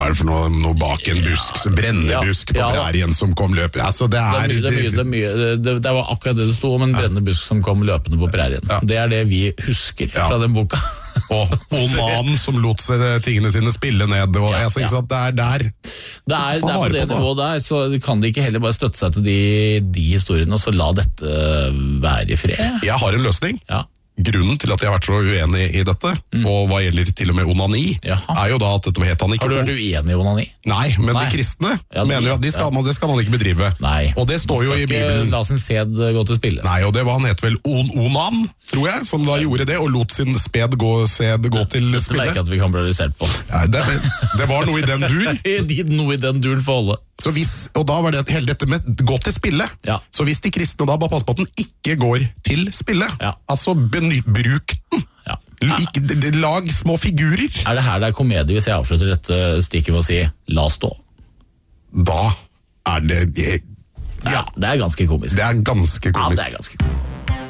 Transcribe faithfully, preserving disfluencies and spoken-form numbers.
Hva er det for noe, noe bak en busk, ja, brennebusk ja, på ja, prærien som kom løpende? Altså, det er... Det, er mye, det, er mye, det, er mye, det, det var akkurat det det sto om en brennende busk som kom løpende på prærien. Ja. Det er det vi husker ja. Fra den boka. Og onanen som lot seg tingene sine spille ned, og ja, altså, ikke sant, det er der... Det er, det er på det nivået der, så kan de ikke heller bare støtte seg til de, de historiene, og så la dette være i fred. Jeg har en løsning. Ja. Grunnen til at jeg har vært så uenig i dette, mm. og hva gjelder til og med onani, Jaha. Er jo da at dette het han ikke... Har du vært uenig i onani? Nei, men Nei. De kristne ja, de, mener jo at de skal, ja. man, det skal man ikke bedrive. Nei, og det står jo i Bibelen. La sin sæd gå til spille. Nei, og det var han het vel on, Onan, tror jeg, som da gjorde det, og lot sin sped gå, sæd gå til det, spille. Det merker at vi kan bli realisert på. Ja, det, det var noe i den dur. Noe i den duren for alle. Så hvis, og da var det hele dette med gå til spille. Ja. Så hvis de kristne da bare passer på at den ikke går til spille, ja. Altså beny, bruk den. Ja. Ikke, lag små figurer. Er det her det er komedie hvis jeg avslutter dette stikket med å si la stå? Da er det, det Ja, det er ganske komisk. Det er ganske komisk. Ja, det er ganske komisk.